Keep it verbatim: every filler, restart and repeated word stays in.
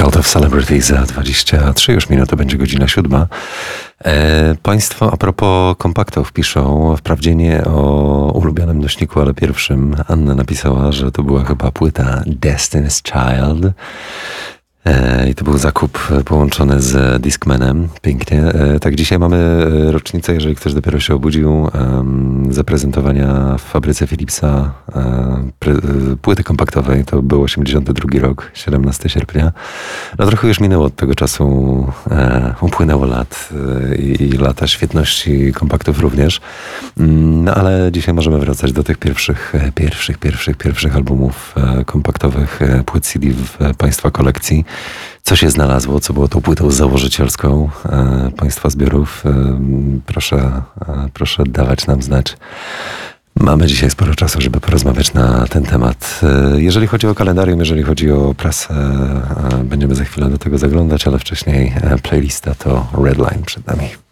Cult of Celebrity za dwadzieścia trzy już minuty, będzie godzina siódma. E, państwo a propos kompaktów piszą, wprawdzie nie o ulubionym nośniku, ale pierwszym. Anna napisała, że to była chyba płyta Destiny's Child. I to był zakup połączony z Discmanem. Pięknie. Tak, dzisiaj mamy rocznicę, jeżeli ktoś dopiero się obudził, zaprezentowania w fabryce Philipsa płyty kompaktowej. To był osiemdziesiąty drugi rok, siedemnastego sierpnia. No trochę już minęło od tego czasu, upłynęło lat i, i lata świetności kompaktów również. No ale dzisiaj możemy wracać do tych pierwszych, pierwszych, pierwszych, pierwszych albumów kompaktowych, płyt C D w Państwa kolekcji. Co się znalazło, co było tą płytą założycielską e, Państwa zbiorów. E, proszę, e, proszę dawać nam znać. Mamy dzisiaj sporo czasu, żeby porozmawiać na ten temat. E, jeżeli chodzi o kalendarium, jeżeli chodzi o prasę, e, będziemy za chwilę do tego zaglądać, ale wcześniej e, playlista to Redline przed nami.